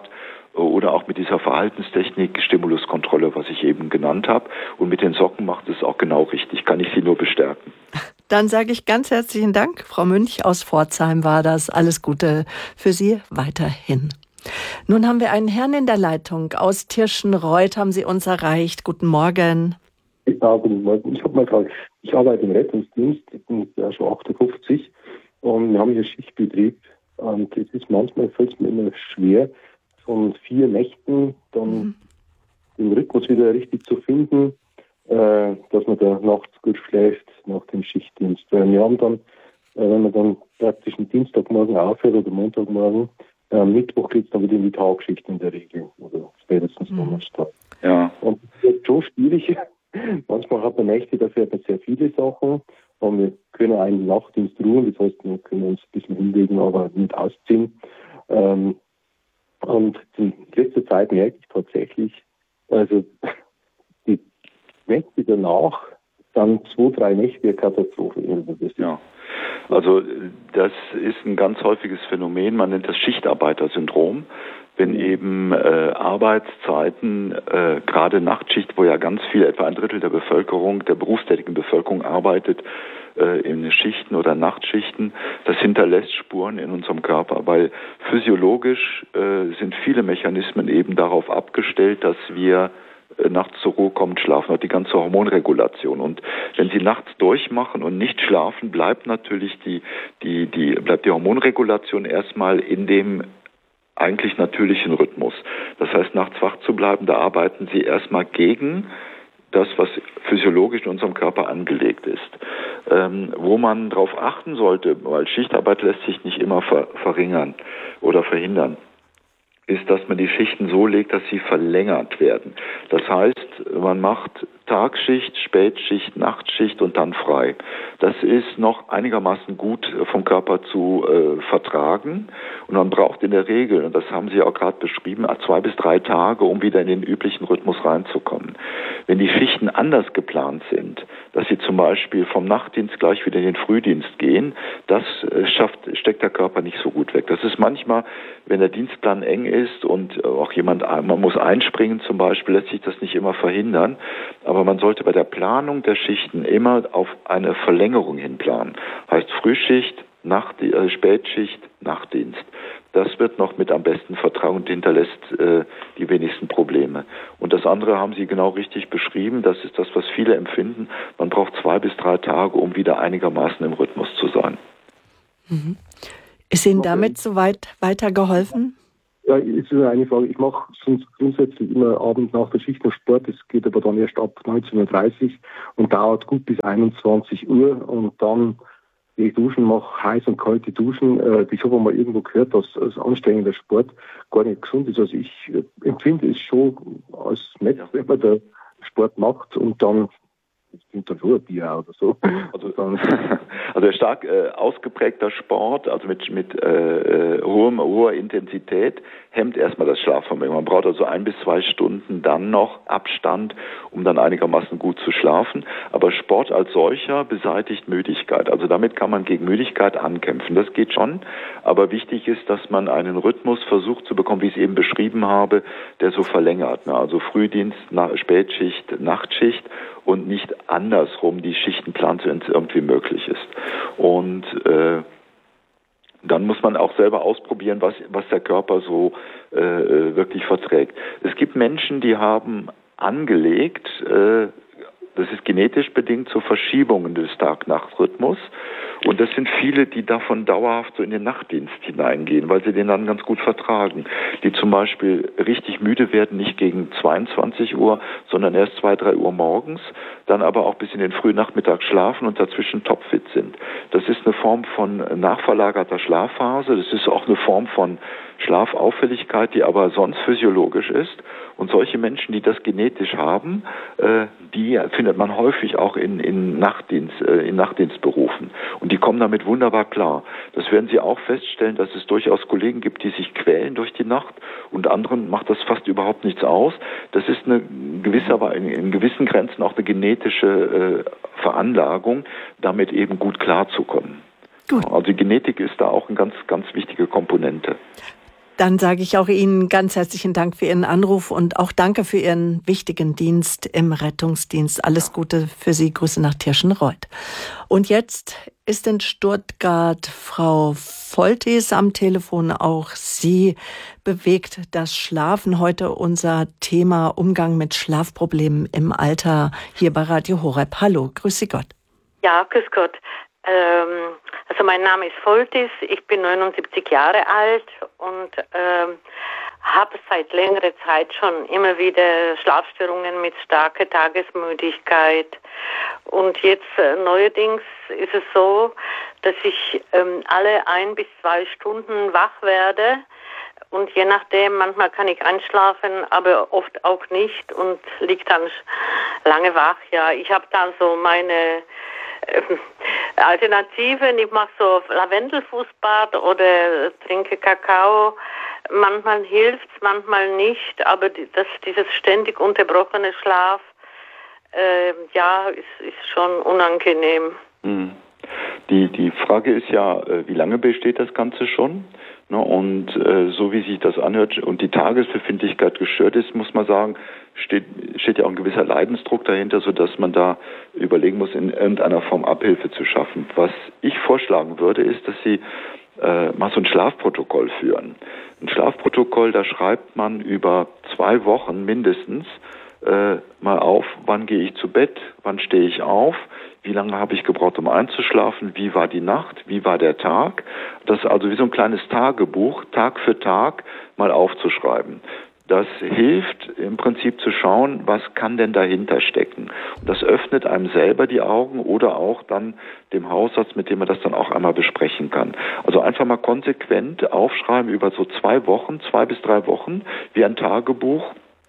oder auch mit dieser Verhaltenstechnik, Stimuluskontrolle, was ich eben genannt habe. Und mit den Socken macht es auch genau richtig. Kann ich Sie nur bestärken. Dann sage ich ganz herzlichen Dank. Frau Münch aus Pforzheim war das. Alles Gute für Sie weiterhin. Nun haben wir einen Herrn in der Leitung. Aus Tirschenreuth haben Sie uns erreicht. Guten Morgen. Ja, guten Morgen. Ich habe mal gefragt, ich arbeite im Rettungsdienst, ich bin ja schon achtundfünfzig und wir haben hier Schichtbetrieb. Und es ist manchmal, fällt es mir immer schwer, von vier Nächten dann mhm. den Rhythmus wieder richtig zu finden, äh, dass man da nachts gut schläft nach dem Schichtdienst. Weil wir haben dann, äh, wenn man dann praktisch am Dienstagmorgen aufhört oder Montagmorgen, äh, am Mittwoch geht es dann wieder in die Tagschicht in der Regel oder spätestens mhm. Donnerstag. Ja. Und es wird schon schwierig. Manchmal hat man Nächte, da fährt man sehr viele Sachen. Und wir können einen Nachtdienst ruhen, das heißt, wir können uns ein bisschen hinlegen, aber nicht ausziehen. Ähm, und in letzter Zeit merke ich tatsächlich, also die Nächte danach, dann zwei, drei Nächte eine Katastrophe. Ja, also das ist ein ganz häufiges Phänomen, man nennt das Schichtarbeitersyndrom. Wenn eben äh, Arbeitszeiten, äh, gerade Nachtschicht, wo ja ganz viel, etwa ein Drittel der Bevölkerung, der berufstätigen Bevölkerung arbeitet, äh, in Schichten oder Nachtschichten, das hinterlässt Spuren in unserem Körper, weil physiologisch äh, sind viele Mechanismen eben darauf abgestellt, dass wir äh, nachts zur Ruhe kommen, schlafen, auch die ganze Hormonregulation. Und wenn Sie nachts durchmachen und nicht schlafen, bleibt natürlich die, die, die, bleibt die Hormonregulation erstmal in dem eigentlich natürlichen Rhythmus. Das heißt, nachts wach zu bleiben, da arbeiten Sie erstmal gegen das, was physiologisch in unserem Körper angelegt ist. Ähm, wo man darauf achten sollte, weil Schichtarbeit lässt sich nicht immer ver- verringern oder verhindern, ist, dass man die Schichten so legt, dass sie verlängert werden. Das heißt, man macht Tagschicht, Spätschicht, Nachtschicht und dann frei. Das ist noch einigermaßen gut vom Körper zu äh, vertragen und man braucht in der Regel, und das haben Sie auch gerade beschrieben, zwei bis drei Tage, um wieder in den üblichen Rhythmus reinzukommen. Wenn die Schichten anders geplant sind, dass Sie zum Beispiel vom Nachtdienst gleich wieder in den Frühdienst gehen, das äh, schafft, steckt der Körper nicht so gut weg. Das ist manchmal, wenn der Dienstplan eng ist und auch jemand, man muss einspringen zum Beispiel, lässt sich das nicht immer verhindern, aber man sollte bei der Planung der Schichten immer auf eine Verlängerung hin planen. Heißt Frühschicht, Nacht, äh, Spätschicht, Nachtdienst. Das wird noch mit am besten vertragen und hinterlässt äh, die wenigsten Probleme. Und das andere haben Sie genau richtig beschrieben, das ist das, was viele empfinden. Man braucht zwei bis drei Tage, um wieder einigermaßen im Rhythmus zu sein. Mhm. Ist Ihnen damit soweit weitergeholfen? Ja, es ist eine Frage. Ich mache sonst grundsätzlich immer abends nach der Schicht noch Sport. Das geht aber dann erst ab neunzehn Uhr dreißig und dauert gut bis einundzwanzig Uhr. Und dann gehe ich duschen, mache heiß und kalte Duschen. Ich habe mal irgendwo gehört, dass als anstrengender Sport gar nicht gesund ist. Also ich empfinde es schon als nett, wenn man da Sport macht und dann das sind dann schon ein Bier oder so. Also, also stark äh, ausgeprägter Sport, also mit, mit äh, hohem, hoher Intensität, hemmt erstmal das Schlafvermögen. Man braucht also ein bis zwei Stunden dann noch Abstand, um dann einigermaßen gut zu schlafen. Aber Sport als solcher beseitigt Müdigkeit. Also damit kann man gegen Müdigkeit ankämpfen. Das geht schon. Aber wichtig ist, dass man einen Rhythmus versucht zu bekommen, wie ich es eben beschrieben habe, der so verlängert. Ne? Also Frühdienst, Na- Spätschicht, Nachtschicht und nicht andersrum die Schichten planen, wenn es irgendwie möglich ist. Und äh, dann muss man auch selber ausprobieren, was, was der Körper so äh, wirklich verträgt. Es gibt Menschen, die haben angelegt, äh, das ist genetisch bedingt, so Verschiebungen des Tag-Nacht-Rhythmus. Und das sind viele, die davon dauerhaft so in den Nachtdienst hineingehen, weil sie den dann ganz gut vertragen. Die zum Beispiel richtig müde werden, nicht gegen zweiundzwanzig Uhr, sondern erst zwei, drei Uhr morgens, dann aber auch bis in den frühen Nachmittag schlafen und dazwischen topfit sind. Das ist eine Form von nachverlagerter Schlafphase. Das ist auch eine Form von Schlafauffälligkeit, die aber sonst physiologisch ist. Und solche Menschen, die das genetisch haben, äh, die findet man häufig auch in, in, Nachtdienst, äh, in Nachtdienstberufen. Und die kommen damit wunderbar klar. Das werden Sie auch feststellen, dass es durchaus Kollegen gibt, die sich quälen durch die Nacht und anderen macht das fast überhaupt nichts aus. Das ist eine gewisse, aber in, in gewissen Grenzen auch eine genetische äh, Veranlagung, damit eben gut klarzukommen. Gut. Also die Genetik ist da auch eine ganz, ganz wichtige Komponente. Dann sage ich auch Ihnen ganz herzlichen Dank für Ihren Anruf und auch danke für Ihren wichtigen Dienst im Rettungsdienst. Alles Gute für Sie. Grüße nach Tirschenreuth. Und jetzt ist in Stuttgart Frau Voltis am Telefon. Auch sie bewegt das Schlafen. Heute unser Thema Umgang mit Schlafproblemen im Alter hier bei Radio Horeb. Hallo, grüß Sie Gott. Ja, grüß Gott. Ähm, also mein Name ist Voltis, ich bin neunundsiebzig Jahre alt und ähm, habe seit längerer Zeit schon immer wieder Schlafstörungen mit starker Tagesmüdigkeit. Und jetzt äh, neuerdings ist es so, dass ich ähm, alle ein bis zwei Stunden wach werde. Und je nachdem, manchmal kann ich einschlafen, aber oft auch nicht und liege dann lange wach. Ja, ich habe dann so meine äh, Alternativen. Ich mache so Lavendelfußbad oder trinke Kakao. Manchmal hilft's, manchmal nicht. Aber die, das, dieses ständig unterbrochene Schlaf, äh, ja, ist, ist schon unangenehm. Hm. Die, die Frage ist ja, wie lange besteht das Ganze schon? Und äh, so wie sich das anhört und die Tagesbefindlichkeit gestört ist, muss man sagen, steht, steht ja auch ein gewisser Leidensdruck dahinter, sodass man da überlegen muss, in irgendeiner Form Abhilfe zu schaffen. Was ich vorschlagen würde, ist, dass Sie äh, mal so ein Schlafprotokoll führen. Ein Schlafprotokoll, da schreibt man über zwei Wochen mindestens äh, mal auf, wann gehe ich zu Bett, wann stehe ich auf, wie lange habe ich gebraucht, um einzuschlafen, wie war die Nacht, wie war der Tag. Das ist also wie so ein kleines Tagebuch, Tag für Tag mal aufzuschreiben. Das hilft im Prinzip zu schauen, was kann denn dahinter stecken. Und das öffnet einem selber die Augen oder auch dann dem Hausarzt, mit dem man das dann auch einmal besprechen kann. Also einfach mal konsequent aufschreiben über so zwei Wochen, zwei bis drei Wochen, wie ein Tagebuch.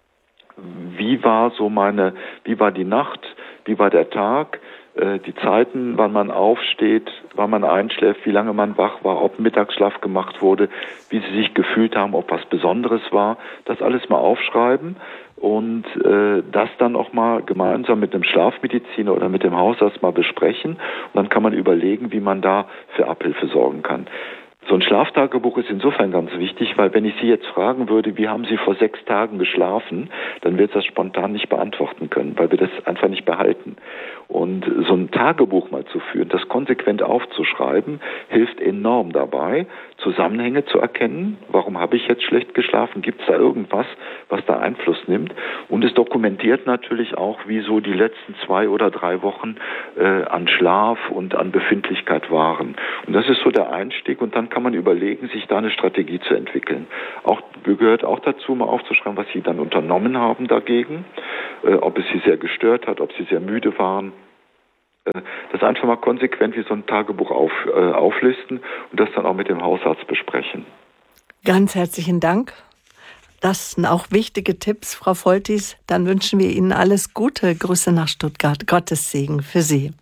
Wie war so meine, wie war die Nacht, wie war der Tag, die Zeiten, wann man aufsteht, wann man einschläft, wie lange man wach war, ob Mittagsschlaf gemacht wurde, wie sie sich gefühlt haben, ob was Besonderes war, das alles mal aufschreiben und äh, das dann auch mal gemeinsam mit einem Schlafmediziner oder mit dem Hausarzt mal besprechen und dann kann man überlegen, wie man da für Abhilfe sorgen kann. So ein Schlaftagebuch ist insofern ganz wichtig, weil wenn ich Sie jetzt fragen würde, wie haben Sie vor sechs Tagen geschlafen, dann wird das spontan nicht beantworten können, weil wir das einfach nicht behalten. Und so ein Tagebuch mal zu führen, das konsequent aufzuschreiben, hilft enorm dabei, Zusammenhänge zu erkennen. Warum habe ich jetzt schlecht geschlafen? Gibt es da irgendwas, was da Einfluss nimmt? Und es dokumentiert natürlich auch, wie so die letzten zwei oder drei Wochen äh, an Schlaf und an Befindlichkeit waren. Und das ist so der Einstieg und dann kann man überlegen, sich da eine Strategie zu entwickeln. Auch gehört auch dazu, mal aufzuschreiben, was Sie dann unternommen haben dagegen, äh, ob es Sie sehr gestört hat, ob Sie sehr müde waren. Äh, das einfach mal konsequent wie so ein Tagebuch auf, äh, auflisten und das dann auch mit dem Hausarzt besprechen. Ganz herzlichen Dank. Das sind auch wichtige Tipps, Frau Voltis. Dann wünschen wir Ihnen alles Gute. Grüße nach Stuttgart. Gottes Segen für Sie.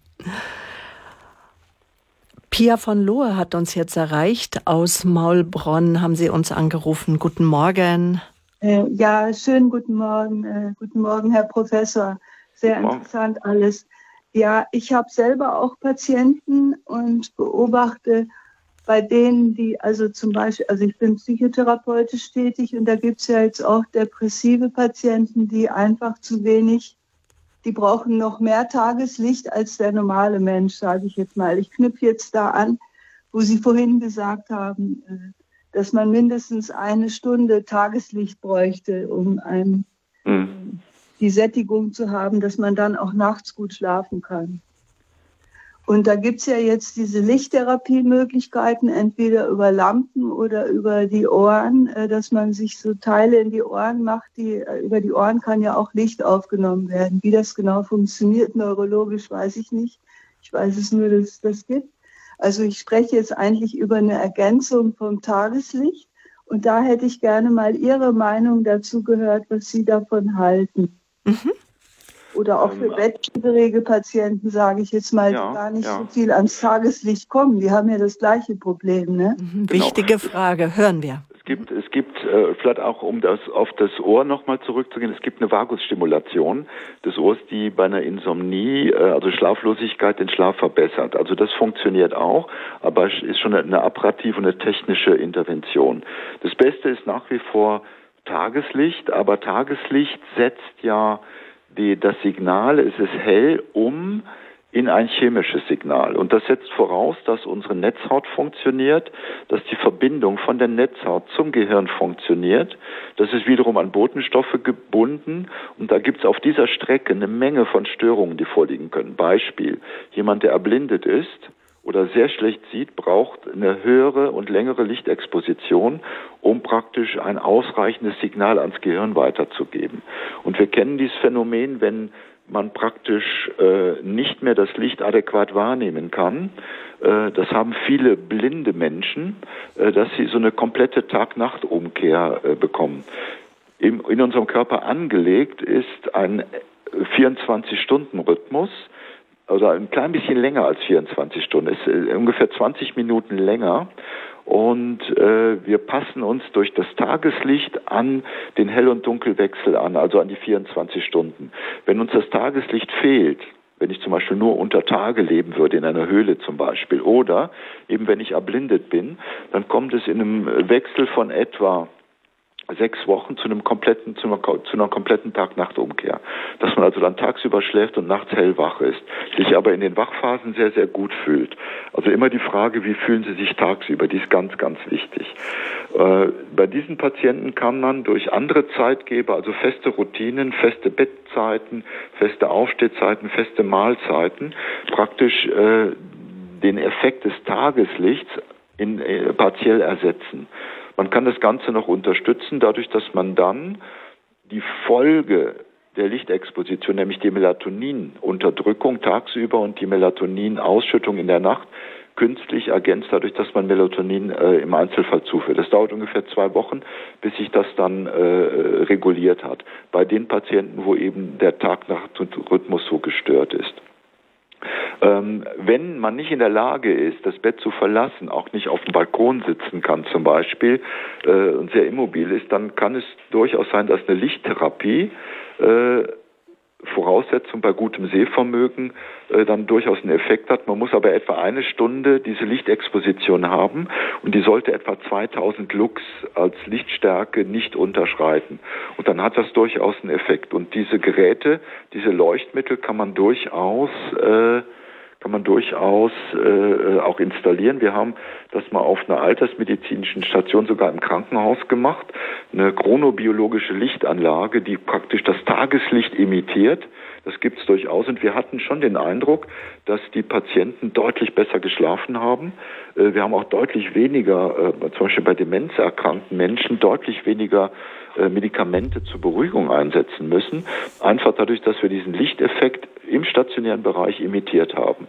Pia von Lohe hat uns jetzt erreicht. Aus Maulbronn haben Sie uns angerufen. Guten Morgen. Äh, ja, schönen guten Morgen. Äh, guten Morgen, Herr Professor. Sehr interessant alles. Ja, ich habe selber auch Patienten und beobachte bei denen, die also zum Beispiel, also ich bin psychotherapeutisch tätig und da gibt es ja jetzt auch depressive Patienten, die einfach zu wenig, die brauchen noch mehr Tageslicht als der normale Mensch, sage ich jetzt mal. Ich knüpfe jetzt da an, wo Sie vorhin gesagt haben, dass man mindestens eine Stunde Tageslicht bräuchte, um einem mhm. die Sättigung zu haben, dass man dann auch nachts gut schlafen kann. Und da gibt's ja jetzt diese Lichttherapie-Möglichkeiten, entweder über Lampen oder über die Ohren, dass man sich so Teile in die Ohren macht. Die, über die Ohren kann ja auch Licht aufgenommen werden. Wie das genau funktioniert, neurologisch, weiß ich nicht. Ich weiß es nur, dass es das gibt. Also ich spreche jetzt eigentlich über eine Ergänzung vom Tageslicht. Und da hätte ich gerne mal Ihre Meinung dazu gehört, was Sie davon halten. Mhm. Oder auch für ähm, bettlägerige Patienten, sage ich jetzt mal, ja, die gar nicht ja. so viel ans Tageslicht kommen. Die haben ja das gleiche Problem, ne? Mhm, wichtige genau. Frage, hören wir. Es gibt, es gibt äh, vielleicht auch, um das auf das Ohr nochmal zurückzugehen, es gibt eine Vagusstimulation des Ohrs, die bei einer Insomnie, äh, also Schlaflosigkeit, den Schlaf verbessert. Also das funktioniert auch, aber es ist schon eine apparative und eine technische Intervention. Das Beste ist nach wie vor Tageslicht, aber Tageslicht setzt ja die, das Signal, es ist hell, um in ein chemisches Signal. Und das setzt voraus, dass unsere Netzhaut funktioniert, dass die Verbindung von der Netzhaut zum Gehirn funktioniert. Das ist wiederum an Botenstoffe gebunden. Und da gibt es auf dieser Strecke eine Menge von Störungen, die vorliegen können. Beispiel, jemand, der erblindet ist oder sehr schlecht sieht, braucht eine höhere und längere Lichtexposition, um praktisch ein ausreichendes Signal ans Gehirn weiterzugeben. Und wir kennen dieses Phänomen, wenn man praktisch äh, nicht mehr das Licht adäquat wahrnehmen kann. Äh, das haben viele blinde Menschen, äh, dass sie so eine komplette Tag-Nacht-Umkehr äh, bekommen. Im, in unserem Körper angelegt ist ein vierundzwanzig-Stunden-Rhythmus, oder ein klein bisschen länger als vierundzwanzig Stunden, ist äh, ungefähr zwanzig Minuten länger. Und äh, wir passen uns durch das Tageslicht an den Hell- und Dunkelwechsel an, also an die vierundzwanzig Stunden. Wenn uns das Tageslicht fehlt, wenn ich zum Beispiel nur unter Tage leben würde, in einer Höhle zum Beispiel, oder eben wenn ich erblindet bin, dann kommt es in einem Wechsel von etwa sechs Wochen zu einem kompletten, zu einer, zu einer kompletten Tag-Nacht-Umkehr. Dass man also dann tagsüber schläft und nachts hellwach ist, sich aber in den Wachphasen sehr, sehr gut fühlt. Also immer die Frage, wie fühlen Sie sich tagsüber, die ist ganz, ganz wichtig. Äh, bei diesen Patienten kann man durch andere Zeitgeber, also feste Routinen, feste Bettzeiten, feste Aufstehzeiten, feste Mahlzeiten, praktisch äh, den Effekt des Tageslichts in, äh, partiell ersetzen. Man kann das Ganze noch unterstützen, dadurch, dass man dann die Folge der Lichtexposition, nämlich die Melatoninunterdrückung tagsüber und die Melatoninausschüttung in der Nacht, künstlich ergänzt, dadurch, dass man Melatonin äh, im Einzelfall zuführt. Das dauert ungefähr zwei Wochen, bis sich das dann äh, reguliert hat. Bei den Patienten, wo eben der Tag-Nacht-Rhythmus so gestört ist. Ähm, wenn man nicht in der Lage ist, das Bett zu verlassen, auch nicht auf dem Balkon sitzen kann zum Beispiel äh, und sehr immobil ist, dann kann es durchaus sein, dass eine Lichttherapie äh, Voraussetzung bei gutem Sehvermögen äh, dann durchaus einen Effekt hat. Man muss aber etwa eine Stunde diese Lichtexposition haben und die sollte etwa zweitausend Lux als Lichtstärke nicht unterschreiten. Und dann hat das durchaus einen Effekt. Und diese Geräte, diese Leuchtmittel kann man durchaus äh, kann man durchaus äh, auch installieren. Wir haben das mal auf einer altersmedizinischen Station sogar im Krankenhaus gemacht. Eine chronobiologische Lichtanlage, die praktisch das Tageslicht imitiert. Das gibt es durchaus. Und wir hatten schon den Eindruck, dass die Patienten deutlich besser geschlafen haben. Äh, wir haben auch deutlich weniger, äh, zum Beispiel bei demenzerkrankten Menschen, deutlich weniger äh, Medikamente zur Beruhigung einsetzen müssen. Einfach dadurch, dass wir diesen Lichteffekt im stationären Bereich imitiert haben.